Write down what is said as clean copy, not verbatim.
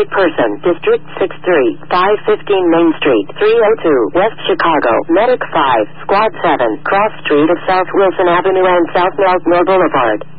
Wanted person, District 63, 515 Main Street, 302, West Chicago, Medic 5, Squad 7, Cross Street of South Wilson Avenue and South Milkmore Boulevard.